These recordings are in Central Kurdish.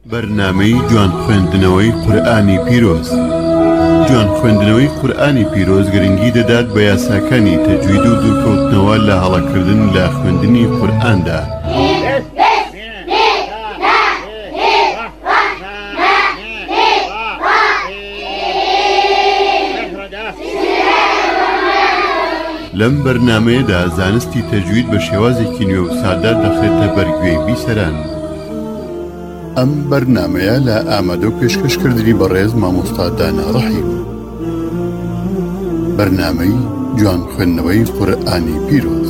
بەرنامەی جوان خوێندنەوەی قورئانی پیرۆز. جوان خوێندنەوەی قورئانی پیرۆز گرنگی دەدات بە یاساکانی تەجوید و دوورکەوتنەوە لە هەڵەکردن لە خوێندنی قورئاندا. لەم بەرنامەیەدا زانستی تەجوید بە شێوازێکی نوێ و سادە دەخرێتە بەرگوێی بیسەران. ئەم بەرنامەیە لە ئامادە و پێشکەشکردنی بەڕێز مامۆستا دانا ڕەحیم. بەرنامەی جوان خوێندنەوەی قورئانی پیرۆز.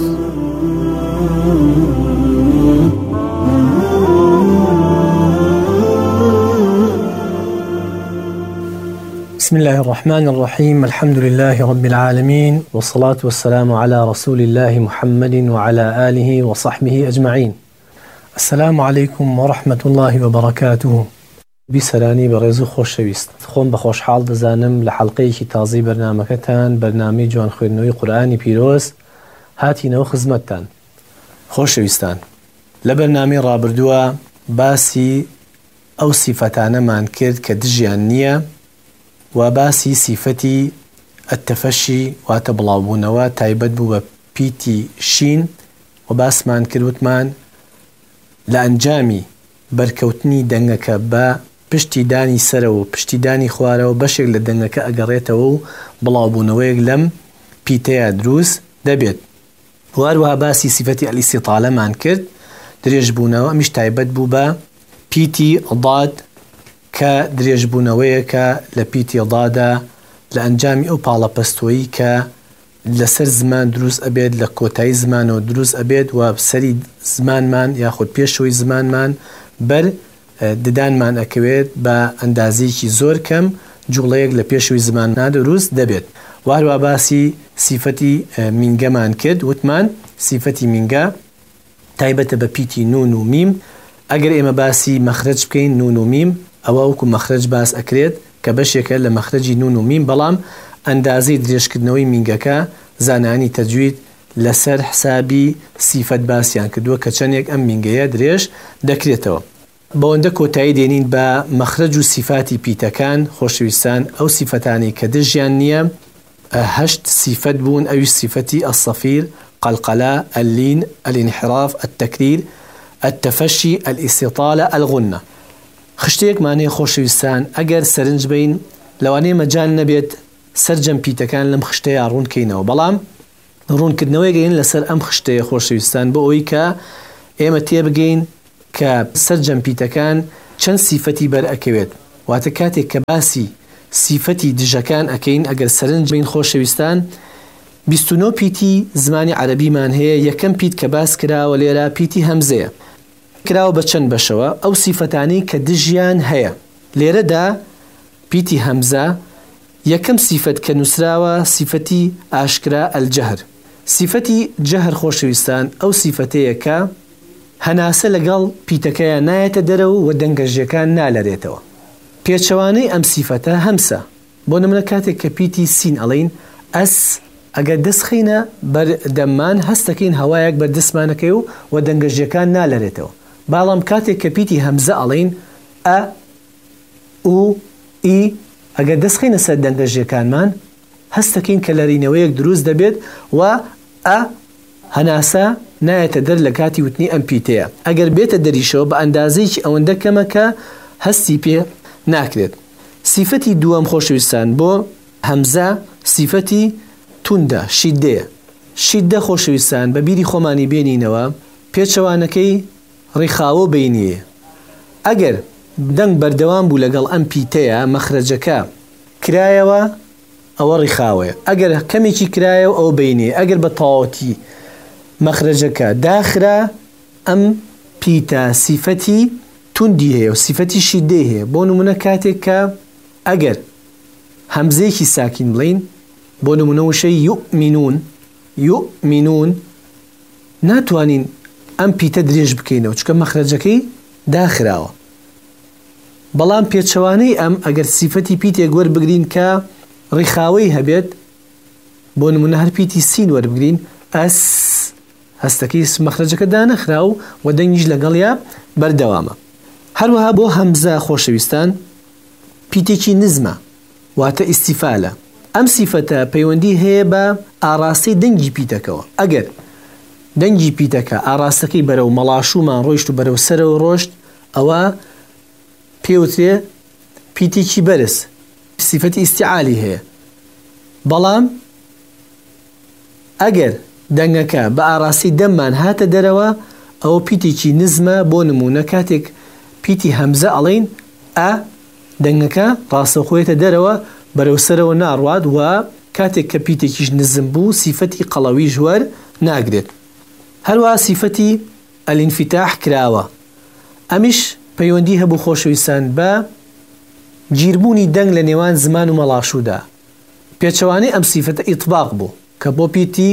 بسم الله الرحمن الرحيم. الحمد لله رب العالمين، والصلاة والسلام على رسول الله محمد وعلى آله وصحبه أجمعين. السلام عليكم ورحمة الله وبركاته. بسراني برزو خوش شويست خون بخوش حال دزانم لحلقه تازي برنامجتان برنامج جوان خوێندنەوەی قورئانی پیرۆز هاتینەوە خزمەتتان. خوش شويستان لبرنامج رابردووە باسی ئەو سیفەتانەمان کرد کە دژیان نییە و باسی سیفەتی التەفەشی واتە بڵاوبوونەوە تایبەت بوو بە پیتی شین و باسمان کردوتمان لە ئەنجامی بەرکەوتنی دەنگەکە بە پشتی دانی سەرە و پشتی دانی خوارەوە بەشێک لە دەنگەکە ئەگەڕێتەوە و بڵاوبوونەوەیەک لەم پیتەیە دروست دەبێت. هەروەها باسی سیفەتی ئەلیستیطالەمان کرد، درێژبوونەوە ئەمیش تایبەت بوو بە پیتی ضاد کە درێژبوونەوەیەکە لە پیتی ضادا لە ئەنجامی ئەو پاڵەپەستۆیی کە لەسەر زمان دروست ئەبێت، لە کۆتایی زمانەوە دروست ئەبێت و سەری زمانمان یاخود پێشەوەی زمانمان بەر ددانمان ئەکەوێت بە ئەندازەیەکی زۆر کەم جوڵەیەک لە پێشەوەی زماننا دروست دەبێت. هەروەها باسی سیفەتی مینگەمان کرد، وتمان سیفەتی مینگە تایبەتە بە پیتی نون و میم. ئەگەر ئێمە باسی مەخرج بکەین نون و میم ئەوە وەکو مەخرج باس ئەکرێت کە بەشێکە لە مەخرجی نون و میم، بەڵام ئەندازەی درێژکردنەوەی مینگەکە زانانی تەجوید لەسەر حسابی سیفەت باسییان کردووە کە چەندێک ئەم مینگەیە درێژ دەکرێتەوە. بەوەندە کۆتایی دێنین بە مەخرج و سیفاتی پیتەکان. خۆشەویستان ئەو سیفەتانی کە دژیان نییە 8 سیفەت بوون، ئەوی سیفەتی الصەفیر، قەلقەلە، اللین، الانحراف، التەکریر، التەفەشی، الاستیطالە، الغنە. خشتێک مانەیە خۆشەویستان ئەگەر سەرنج بین لەوانەیە مەجال نەبێت سەرجەم پیتەکان لەم خشتەیە ڕوونکەینەوە، بەڵام ڕوونکردنەوەی گەین لەسەر ئەم خشتەیە خۆشەویستان بۆ ئەوەی کە ئێمە تێبگەین کە سەرجەم پیتەکان چەند سیفەتی بەر ئەکەوێت. واتە کاتێک کە باسی سیفەتی دژەکان ئەکەین ئەگەر سەرنج بین خۆشەویستان 29 پیتی زمانی عەرەبیمان هەیە. یەکەم پیت کە باس کراوە لێرە پیتی هەمزەیە، کراوە بە چەند بەشەوە ئەو سیفەتانی کە دژیان هەیە. لێرەدا پیتی هەمزە یەکەم سیفەت کە نووسراوە سیفەتی ئاشکرا الجەهر. سیفەتی جەهر خۆشەویستان ئەو سیفەتەیە کە هەناسە لەگەڵ پیتەکەیە نایەتە دەرەوە و دەنگەژیەکان نالەرێتەوە. پێچەوانەی ئەم سیفەتە هەمسە. بۆ نمونە کاتێک کە پیتی سین ئەڵین ئەس، ئەگەر دەستخینە بەردەممان هەستەکەین هەوایەک بەردەستمانەکەی و دەنگەژیەکان نالەرێتەوە. باڵام کاتێک کە پیتی هەمزە ئەڵین ئە و ئی، ئەگەر دەستخینە سەر دەنگەژیەکانمان هەستەکەین کە لەرینەوەیەک دروست دەبێت و ئە هەناسە نایەتە دەر لە کاتی وتنی ئەم پیتەیە. ئەگەر بێتە دەریشەوە بە ئەندازەیەکی ئەوەندە کەمە کە هەستی پێ ناکرێت. سیفەتی دووەم خۆشەویستان بۆ هەمزە سیفەتی توندە، شیددەیە. شیددە خۆشەویستان بە بیری خۆمانی بێنینەوە پێچەوانەکەی ڕیخاوە بینیە. ئەگەر دەنگ بەردەوام بوو لەگەڵ ئەم پیتەیە مەخرەجەکە کرایەوە ئەوە ڕیخاوەیە، ئەگەر کەمێکی کرایەوە ئەو بینێ. ئەگەر بە تەواوەتی مەخرەجەکە داخرا ئەم پیتە سیفەتی توندی هەیە و سیفەتی شیددەی هەیە. بۆ نمونە کاتێک کە ئەگەر هەمزەیەکی ساکین بڵین، بۆ نمونە وشەی یؤمنون ناتوانین ئەم پیتە درێژ بکەینەوە چکە مەخرەجەکەی داخراوە. بەڵام پێچەوانەی ئەم ئەگەر سیفەتی پیتێک وەربگرین کە ڕیخاوەی هەبێت، بۆ نمونە هەر پیتی سین وەربگرین ئەس، هەستەکەی مەخرەجەکە دانەخرا و دەنگیش لەگەڵیا بەردەوامە. هەروەها بۆ هەمزە خۆشەویستان پیتێکی نزمە واتە ئیستیفالە. ئەم سیفەتە پەیوەندی هەیە بە ئاراستەی دەنگی پیتەکەەوە. ئەگەر دەنگی پیتەکە ئاراستەکەی بەرەو مەڵاشومان ڕۆیشت و بەرەو سەرەوە ڕۆشت ئەوە پێوترێ پیتێکی بەرز، سیفەتی ئیستیعالی هەیە. بەڵام ئەگەر دەنگەکە بە ئاراستی دەممان هاتە دەرەوە ئەوە پیتێکی نزمە. بۆ نمونە کاتێک پیتی هەمزە ئەڵێن ئە دەنگەکە ڕاستەوخۆیەتە دەرەوە بەرەو سەرەوە ناڕوات و کاتێک کە پیتێکیش نزم بوو سیفەتی قەڵەوی ژوەر ناگرێت. هەروەها سیفەتی ئەلینفتاح کراوە. ئەمیش پەیوەندی هەبوو خۆشەویستان بە گیربوونی دەنگ لە نێوان زمان و مەڵاشوودا. پێچەوانەی ئەم سیفەتە ئیطباق بوو کە بۆ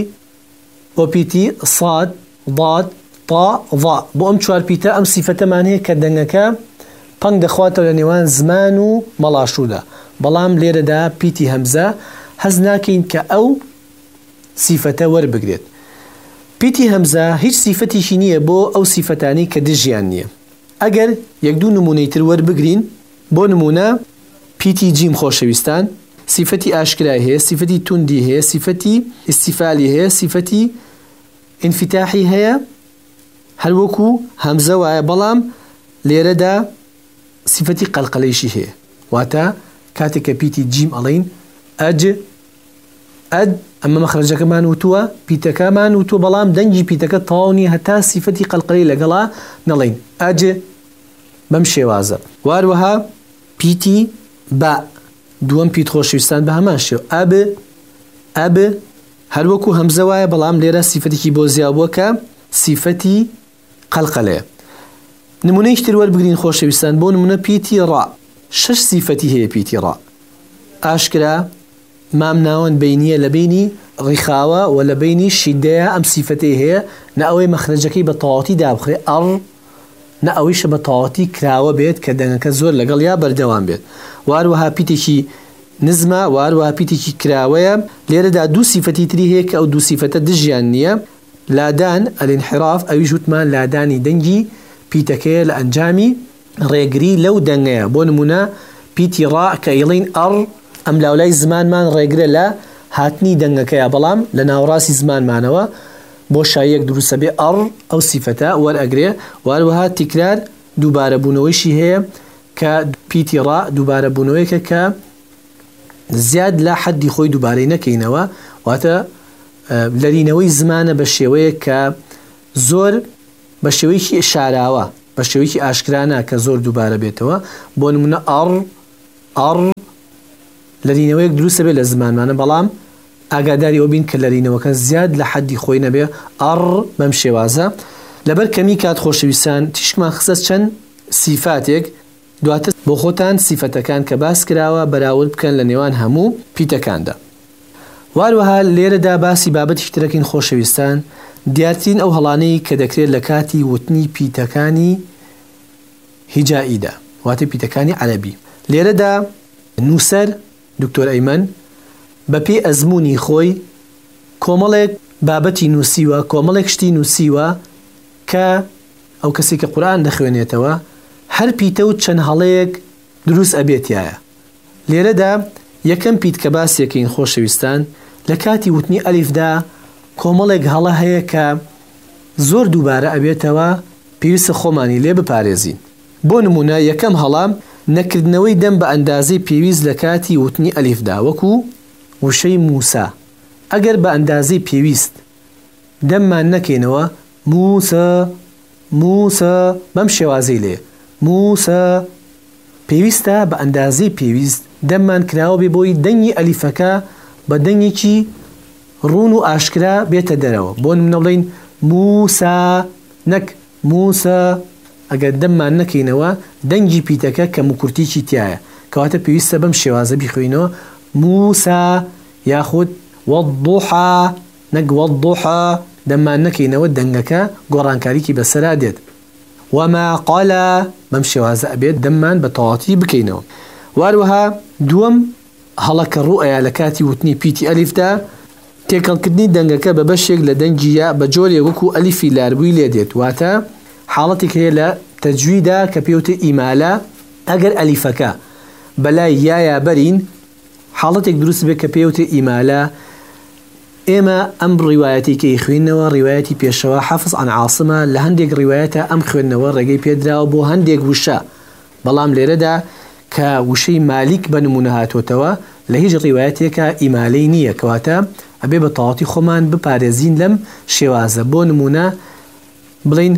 پیتی صاد ضاد طا ظا بۆ ئەم چوار پیتە ئەم سیفەتەمان هەیە کە دەنگەکە پەنگ دەخواتەوە لە نێوان زمان و مەڵاشوودا. بەڵام لێرەدا پیتی هەمزە هەز ناکەین کە ئەو سیفەتە وەربگرێت. پیتی هەمزە هیچ سیفەتیشی نییە بۆ ئەو سیفەتانی کە دژیان نییە. ئەگەر یەک دوو نمونەی تر وەربگرین، بۆ نمونە پیتی جیم خۆشەویستان سیفەتی ئاشکرای هەیە، سیفەتی توندی هەیە، سیفەتی ئیستیفالی هەیە، سیفەتی ئینفتاحی هەیە، هەروەکو هەمزە وایە. بەڵام لێرەدا سیفەتی قەلقەلەیشی هەیە. واتە کاتێک کە پیتی جیم ئەڵین ئەج ئەد ئەمە مەخرەجەکەمان وتووە، پیتەکەمان وتووە، بەڵام دەنگی پیتەکە تەواونی هەتا سیفەتی قەلقەلەی لەگەڵا نەڵین ئەج بەم شێوازە. واروەها پیتی با دووەم پیت خۆشەویستان بە هەمان شێو ئەب هەروەکو هەمزە وایە، بەڵام لێرە سیفەتێکی بۆ زیابووە کە سیفەتی قەلقەلەیە. نمونەی تر وەربگرین خۆشەویستان. بۆ نمونە پیتی ڕا 6 سیفەتی هەیە. پیتی ڕا ئاشکرا مام ناوەند بینیە لە بینی ڕیخاوە و لە بینی شیدەیە ئەم سیفەتەی هەیە، نە ئەوەی مەخرەجەکەی بە تەواوەتی دابخرێ ئەڕ، نە ئەوەیشە بە تەواوەتی کراوە بێت کە دەنگەکە زۆر لەگەڵ یا بەردەوام بێت. واروەها پیتێکی نزمە، واروەها پیتێکی کراوەیە. لێرەدا دوو سیفەتی تری هەیە کە ئەو دوو سیفەتە دژیان نییە. لادان ئەلینحراف ئەویش وتمان لادانی دەنگی پیتەکەیە لە ئەنجامی ڕێگری لەو دەنگەیە. بۆ نمونە پیتی ڕا کە ئیڵین ئەڕ ئەم لاولای زمانمان ڕێگرە لە هاتنی دەنگەکەیە، بەڵام لە ناوڕاستی زمانمانەوە بۆ شایەک دروستە بێ ئەڕ ئەو سیفەتە وەرئەگرێ. واروەها تیکرار دووبارە بوونەوەیشی هەیە کە پیتی ڕا دووبارە بوونەوەیەکە کە زیاد لە حەدی خۆی دووبارەی نەکەینەوە، واتە لەرینەوەی زمانە بە شێوەیە کە زۆر بە شێوەیەکی شاراوە، بە شێوەیەکی ئاشکرانە کە زۆر دووبارە بێتەوە. بۆ نمونە ئەڕ لەرینەوەیەک دروستە بێت لە زمانمانە، بەڵام ئاگاداری ئەو بین کە لەرینەوەکە زیاد لە حەدی خۆی نەبێ ئەڕ بەم شێوازە. لەبەر کەمی کات خۆشەویستان تیشکمان خستە چەند سیفاتێک، دواتر بۆ خۆتان سیفەتەکان کە باس کراوە بەراورد بکەن لە نێوان هەموو پیتەکاندا. واروەها لێرەدا باسی بابەتی ترەکەین خۆشەویستان، دیارترین ئەو هەڵانەی کە دەکرێت لە کاتی وتنی پیتەکانی هیجائیدا، واتە پیتەکانی عەرەبی. لێرەدا نووسەر دکتۆر ئەیمەن بەپێی ئەزموونی خۆی کۆمەڵێک بابەتی نووسیوە، کۆمەڵێک شتی نووسیوە کە ئەو کەسی کە قورئان دەخوێنێتەوە هەر پیتە و چەند هەڵەیەک دروست ئەبێتیایە. لێرەدا یەکەم پیت کە باسیەکەین خۆشەویستان لە کاتی وتنی ئەلیفدا کۆمەڵێک هەڵە هەیە کە زۆر دووبارە ئەبێتەوە، پێویستە خۆمانی لێ بپارێزین. بۆ نمونە یەکەم هەڵام نەکردنەوەی دەم بە ئەندازەی پێویست لە کاتی وتنی ئەلیفدا، وەکو وشەی موسا. ئەگەر بە ئەندازەی پێویست دەممان نەکەینەوە موسە بەم شێوازەی لێ موسە، پێویستە بە ئەندازەی پێویست دەممان کراوە بێ بۆی دەنگی ئەلیفەکە بە دەنگێکی ڕون و ئاشکرا بێتە دەرەوە. بۆ نمونە بڵین موسا نەک موسە. ئەگەر دەممان نەکەینەوە دەنگی پیتەکە کە موکورتیکی تایە، کەواتە پێویستە بەم شێوازە بیخوێنەوە موسا، یاخود وەضحا نەک وەضحا. دەممان نەکەینەوە دەنگەکە گۆڕانکاریکی بەسەرا دێت. وما قالا بەم شێوازە ئەبێت دەممان بە تەواوەتی بکەینەوە. واروەها دووەم هەڵەکە ڕوئەیە لە کاتی وتنی پیتی ئەلیفدا تێکەڵکردنی دەنگەکە بە بەشێک لە دەنگی یا بە جۆرێک وەکو ئەلیفی لاربووی لێ دێت، واتە حاڵەتێک هەیە لە تەجویدا کە پێوتە ئیمالە ئەگەر ئەلیفەکە بەلای یایە بەرین حاڵەتێک دروست بێت کە پێوتە ئیمالە ئێمە ئەم ڕیوایەتێکی خوێندنەوە ڕیوایەتی پێشەوە حافظ عن عاصمە لە هەندێک ڕیوایەتە ئەم خوێندنەوە ڕێگەی پێدراوە بۆ هەندێک وشە بەڵام لێرەدا کە وشەی مالیک بە نمونە هاتوۆتەوە لە هیچ ڕیوایەتێکە ئیمالەی نییە کەواتە ئەبێ بە تەواوەتی خۆمان بپارێزین لەم شێوازە بۆ نمونە بڵین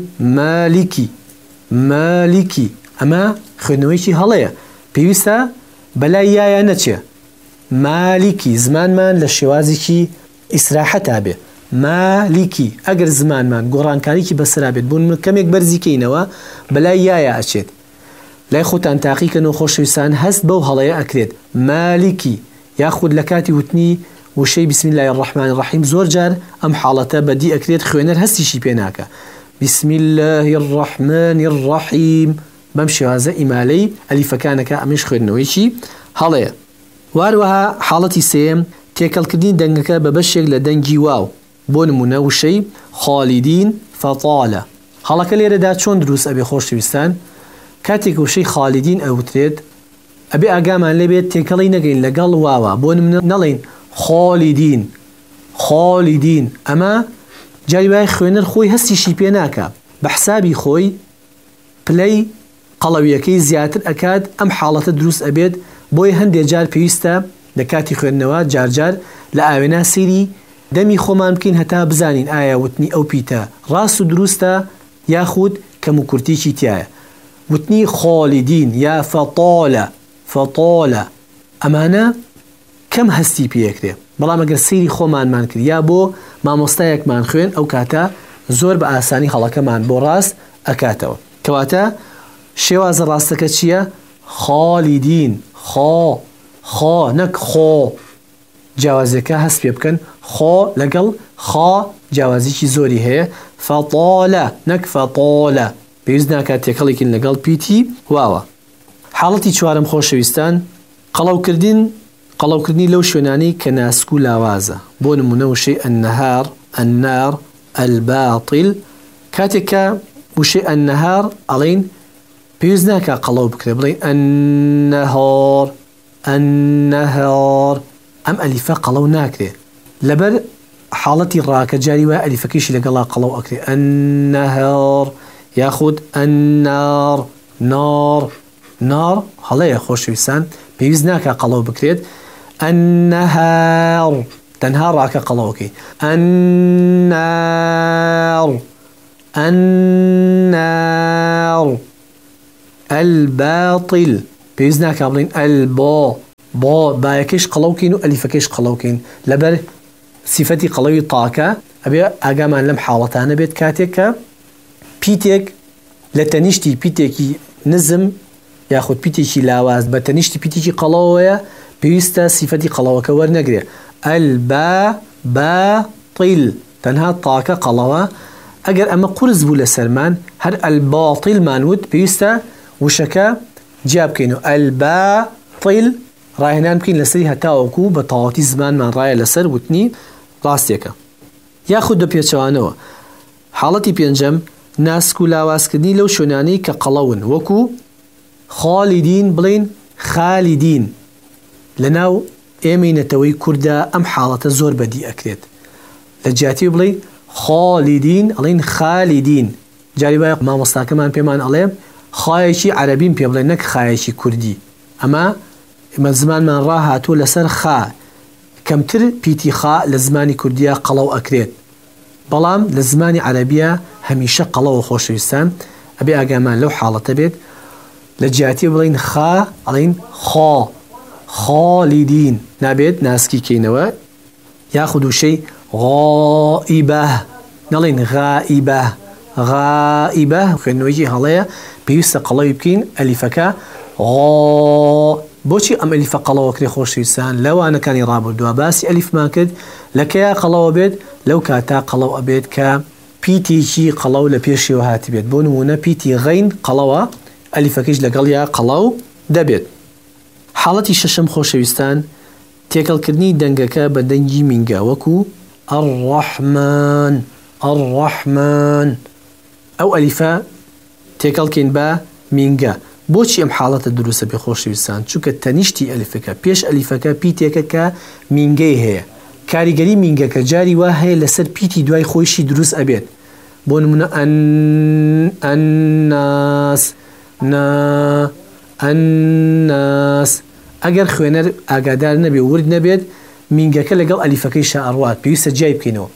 مالیکی ئەمە خوێندنەوەیکی هەڵەیە پێویستە بەلای یایە نەچێ مالیکی زمانمان لە شێوازێکی ئیسراحەتا بێ مالیکی ئەگەر زمانمان گۆڕانکاریکی بەسرا بێت بوون کەمێک بەرزیکەینەوە بەلای یایە ئەچێت لای خۆتان تاقیکەن و خۆشەویستان هەست بەو هەڵەیە ئەکرێت مالیکی یاخود لە کاتی وتنی وشەی بسم الله الرحمن الرحیم زۆر جار ئەم حاڵەتە بەدی ئەکرێت خوێنەر هەستیشی پێ ناکە بسم الله الرحمن الرحیم بەم شێوازە ئیمالەی ئەلیفەکانەکە ئەمەش خوێندنەوەیکی هەڵەیە واروەها حاڵەتی سێم تێکەڵکردنی دەنگەکە بە بەشێک لە دەنگی واو بۆ نمونە وشەی خالیدین فەطالە هەڵەکە لێرەدا چۆن دروست ئەبێ خۆشەویستان کاتێک وشەی خالیدین ئەوترێت ئەبێ ئاگامان لێبێت تێکەڵی نەگەین لەگەڵ واوە بۆ نمونە نەڵێن خالیدین ئەمە جاری وای خوێنەر خۆی هەستیشی پێ ناکە بە حسابی خۆی پلەی قەڵەویەکەی زیاتر ئەکات ئەم حاڵەتە دروست ئەبێت بۆی هەندێک جار پێویستە لە کاتی خوێندنەوە جارجار لە ئاوێنا سیری دەمی خۆمان بکەین هەتا بزانین ئایا وتنی ئەو پیتە ڕاست و دروستە یاخود کەم و کورتێکی تایە وتنی خالیدین یا فەطالە ئەمانە کەم هەستی پێکرێ بەڵام ئەگەر سیری خۆمانمان کرد یا بۆ مامۆستایەکمان خوێن ئەو کاتە زۆر بە ئاسانی هەڵەکەمان بۆ ڕاست ئەکاتەوە کەواتە شێوازە ڕاستەکە چییە؟ خالیدین خۆ نەک خۆ جیاوازەکە هەست پێ بکەن خۆ لەگەڵ خا جیاوازێکی زۆری هەیە فەطالە نەک فەطالە پێویست ناکات تێکەڵێکین لەگەڵ پیتی واوە حاڵەتی چوارم خۆشەویستان قەڵەوکردنی لەو شوێنانەی کە ناسک و لاوازە بۆ نمونە وشەی النەهار النار الباطل کاتێک کە وشەی النەهار ئەڵێن پێویست ناکات قەڵەو بکرێ بڵێن النەهار ئەم ئەلیفە قەڵەو ناکرێ لەبەر حاڵەتی ڕاکە جاری وای ئەلیفەکەیشی لەگەڵا قەڵەو ئەکرێ النەهار یاخود النار نار هەڵەیە خۆشەویستان پێویست ناکە قەڵەو بکرێت النەهار تەنها ڕاکە قەڵەوەکەی النار الباطل پێویست ناکە بڵین بۆ بایەکەش قەڵەوکەین و ئەلیفەکەش قەڵەوکەین لەبەر سیفەتی قەڵەوی تاکە ئەبێ ئاگامان لەم حاڵەتانە بێت کاتێک کە پیتێک لە تەنیشتی پیتێکی نزم یاخود پیتێکی لاواز بە تەنیشتی پیتێکی قەڵەوەیە پێویستە سیفەتی قەڵەوەکە وەرنەگرێ الباطل تەنها تاکە قەڵەوە ئەگەر ئەمە قورس بوو لە سەرمان هەر الباطل مانوت پێویستە وشەکە جیا بکەین و الباطل ڕاهێنان بکەین لەسەری هەتاوەکو بە تەواوەتی زمانمان ڕایە لەسەر وتنی ڕاستێکە یاخود دە پێچەوانەوە حاڵەتی پێنجەم ناسک و لاوازکردنی لەو شوێنانەی کە قەڵەون وەکو خالیدین بڵین خالیدین لەناو ئێمەینەتەوەی کووردا ئەم حاڵەتە زۆر بەدی ئەکرێت لە جیاتی بڵین خالیدین ئەڵین خالیدین جاری وایە مامۆستاکەمان پێمان ئەڵێ خایەکی عەرەبیم پێ بڵێن نەک خایەکی کوردی ئەمە زمانمان ڕاهاتووە لەسەر خا کەمتر پیتی خا لە زمانی کوردیە قەڵەو ئەکرێت بەڵام لە زمانی عەرەبیە هەمیشە قەڵەوە خۆشەویستان ئەبێ ئاگامان لەو حاڵەتە بێت لە جیاتی بڵین خا ئەڵین خالیدین نابێت ناسکی کەینەوە یاخود وشەی غائبە نەڵین غائبە خوێندنەوەیکی هەڵەیە پێویستە قەڵەوی بکەین ئەلیفەکە بۆچی ئەم ئەلیفە قەڵەوەکرێ خۆشەویستان لەوانەکانی ڕابردووە باسی ئەلیفمان کرد لە کەیە قەڵەوە بێت لەو کاتا قەڵەو ئەبێت کە پیتێکی قەڵەو لە پێشیەوە هاتی بێت بۆ نمونە پیتی غەین قەڵەوە ئەلیفەکەش لەگەڵ یا قەڵەو دەبێت حاڵەتی شەشەم خۆشەویستان تێکەڵکردنی دەنگەکە بە دەنگی مینگە وەکو الرحمن ئەو ئەلیفە تێکەڵکەین بە مینگە. بۆچی ئەم حاڵەتە دروستە بێ خۆشەویستان؟ چونکە تەنیشتی ئەلیفەکە پێش ئەلیفەکە پیتێکە کە مینگەی هەیە. کاریگەری مینگەکە جاری وا هەیە لەسەر پیتی دوای خۆیشی دروست ئەبێت. بۆ نمونە ئەنناس ئەنناس ئەگەر خوێنەر ئاگادار نەبێ ورد نەبێت مینگەکە لەگەڵ ئەلیفەکەی شائڕوات پێویستە جای بکەینەوە.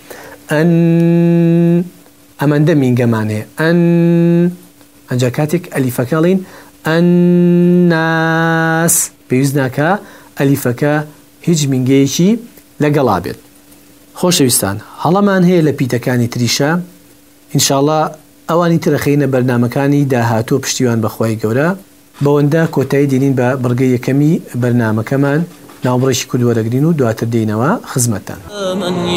ئەمەندە مینگەمان هەیە. ئەنجا کاتێک ئەلیفەکەڵین ئەنناس پێویست ناکە ئەلیفەکە هیچ مینگەیەکی لەگەڵا بێت. خۆشەویستان هەڵەمان هەیە لە پیتەکانی تریشە. ئینشاءڵڵا ئەوانی ترەخینە بەرنامەکانی داهاتوە پشتیوان بەخوای گەورە. بەوەندە کۆتایی دێنین بە بڕگەی یەکەمی بەرنامەکەمان ناوبڕێکی کوردوەرەگرین و دواتر دێنەوە خزمەتتان.